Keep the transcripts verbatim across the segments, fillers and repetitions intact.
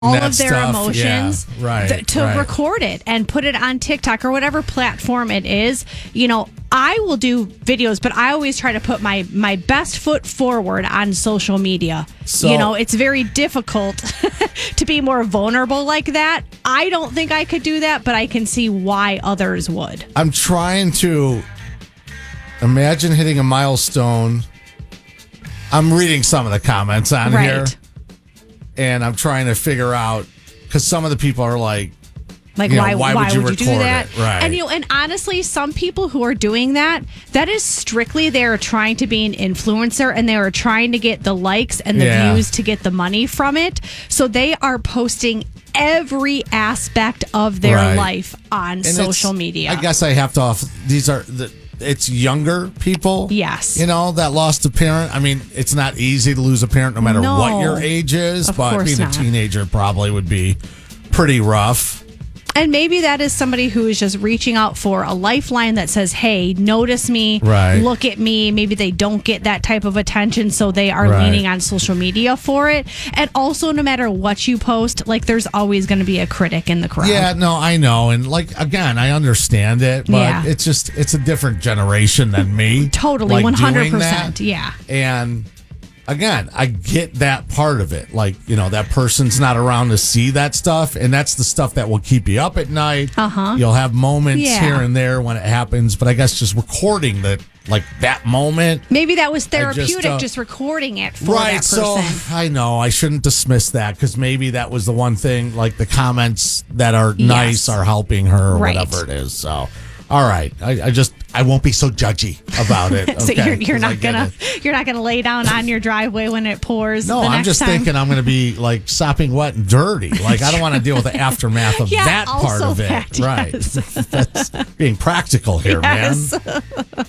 all that of their stuff, emotions yeah, right, th- to right. record it and put it on TikTok or whatever platform it is. You know, I will do videos, but I always try to put my, my best foot forward on social media. So- you know, it's very difficult to be more vulnerable like that. I don't think I could do that, but I can see why others would. I'm trying to imagine hitting a milestone. I'm reading some of the comments on Right. here, and I'm trying to figure out, because some of the people are like, Like, you know, why, why why would you would you do record that? it? Right. And, you know, and honestly, some people who are doing that, that is strictly they're trying to be an influencer and they are trying to get the likes and the Yeah. views to get the money from it. So they are posting every aspect of their Right. life on And social it's- media. I guess I have to off. These are the. It's younger people. Yes. You know, that lost a parent. I mean, it's not easy to lose a parent no matter No. what your age is, Of but course being not. a teenager probably would be pretty rough. And maybe that is somebody who is just reaching out for a lifeline that says, hey, notice me, Right. look at me. Maybe they don't get that type of attention, so they are Right. leaning on social media for it. And also, no matter what you post, like there's always going to be a critic in the crowd. Yeah, no, I know. And like, again, I understand it, but Yeah. it's just, it's a different generation than me. Totally, like, one hundred doing percent. that. Yeah. And again, I get that part of it. Like, you know, that person's not around to see that stuff. And that's the stuff that will keep you up at night. Uh-huh. You'll have moments Yeah. here and there when it happens. But I guess just recording the, like that moment. Maybe that was I therapeutic, just, just, uh, recording it for Right. that person. So I know I shouldn't dismiss that, because maybe that was the one thing, like the comments that are Yes. nice are helping her or Right. whatever it is. So, all right. I, I just, I won't be so judgy about it. So okay? you're, you're 'Cause I not get gonna it. you're not gonna lay down on your driveway when it pours. No, the I'm next just time. thinking I'm going to be like sopping wet and dirty. Like, I don't want to deal with the aftermath of Yeah, that part also of it. that, Right. yes. That's being practical here, Yes. man.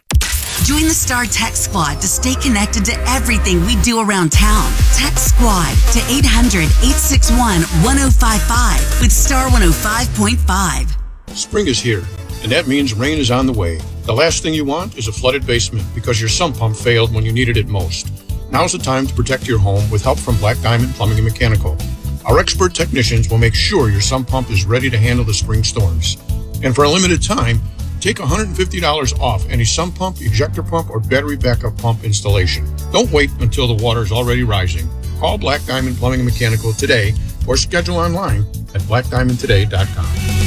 Join the Star Text Squad to stay connected to everything we do around town. Text Squad to eight hundred, eight six one, one oh five five with Star one oh five point five. Spring is here, and that means rain is on the way. The last thing you want is a flooded basement because your sump pump failed when you needed it most. Now's the time to protect your home with help from Black Diamond Plumbing and Mechanical. Our expert technicians will make sure your sump pump is ready to handle the spring storms. And for a limited time, take one hundred fifty dollars off any sump pump, ejector pump, or battery backup pump installation. Don't wait until the water is already rising. Call Black Diamond Plumbing and Mechanical today or schedule online at black diamond today dot com.